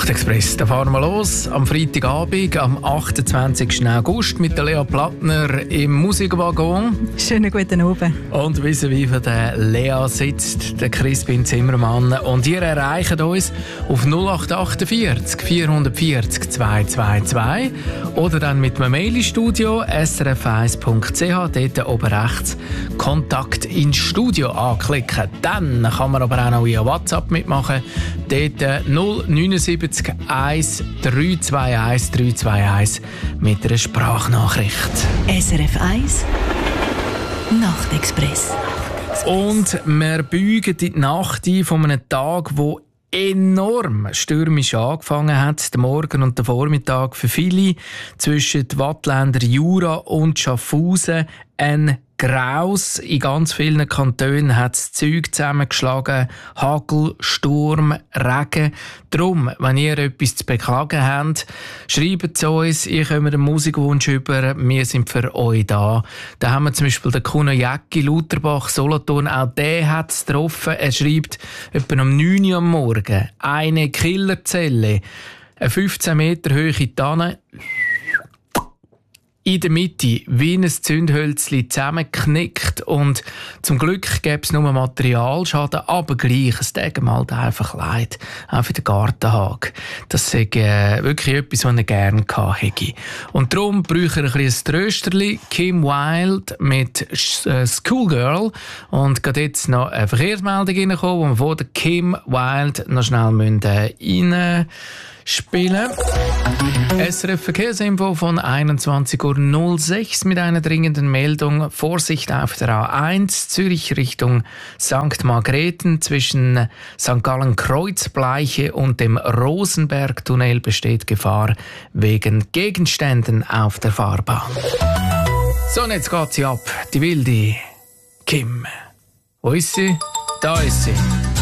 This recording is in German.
Nachtexpress, da fahren wir los am Freitagabend, am 28. August mit der Lea Plattner im Musikwaggon. Schönen guten Abend. Und vis-à-vis von der Lea sitzt der Crispin Zimmermann. Und ihr erreicht uns auf 0848 440 222 oder dann mit einem Mail ins Studio srf1.ch, dort oben rechts Kontakt ins Studio anklicken. Dann kann man aber auch noch via WhatsApp mitmachen. Dort 079 1 321 321 mit einer Sprachnachricht. SRF 1 Nachtexpress. Und wir beugen die Nacht ein von einem Tag, der enorm stürmisch angefangen hat. Der Morgen und der Vormittag für viele zwischen Wattländer Jura und Schaffhausen ein Graus. In ganz vielen Kantonen hat es Zeug zusammengeschlagen. Hagel, Sturm, Regen. Darum, wenn ihr etwas zu beklagen habt, schreibt es uns. Ihr kommt einen Musikwunsch über. Wir sind für euch da. Da haben wir zum Beispiel den Kuno Jäcki, Lauterbach, Solothurn. Auch der hat es getroffen. Er schreibt etwa um 9 Uhr am Morgen. Eine Killerzelle. Eine 15 Meter hohe Tanne. In der Mitte wie ein Zündhölzchen zusammengeknickt und zum Glück gäbe es nur Materialschaden, aber gleich, es tut ihm halt einfach leid, auch für den Gartenhag. Das ist wirklich etwas, was er gerne gehabt hätte. Und darum brauche ich ein Trösterli, Kim Wilde mit Schoolgirl, und gerade jetzt noch eine Verkehrsmeldung reingekommen, wo wir vor der Kim Wilde noch schnell rein spielen. SRF Verkehrsinfo von 21.06 Uhr mit einer dringenden Meldung. Vorsicht auf der A1 Zürich Richtung St. Margrethen. Zwischen St. Gallen Kreuzbleiche und dem Rosenbergtunnel besteht Gefahr wegen Gegenständen auf der Fahrbahn. So, und jetzt geht sie ab. Die wilde Kim. Wo ist sie? Da ist sie.